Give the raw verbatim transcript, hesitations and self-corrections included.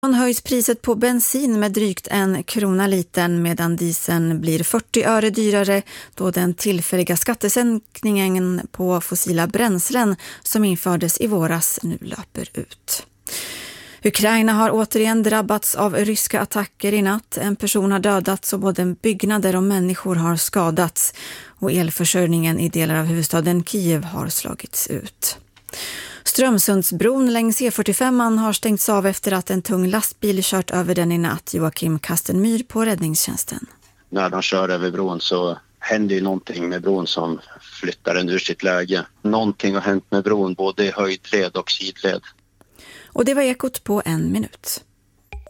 Höjs priset på bensin med drygt en krona liten medan dieseln blir fyrtio öre dyrare då den tillfälliga skattesänkningen på fossila bränslen som infördes i våras nu löper ut. Ukraina har återigen drabbats av ryska attacker i natt. En person har dödats och både byggnader och människor har skadats och elförsörjningen i delar av huvudstaden Kiev har slagits ut. Strömsundsbron längs E fyrtiofem har stängts av efter att en tung lastbil kört över den i natt. Joakim Kastenmyr på räddningstjänsten. När de kör över bron så händer ju någonting med bron som flyttar den ur sitt läge. Någonting har hänt med bron både i höjdled och sidled. Och det var Ekot på en minut.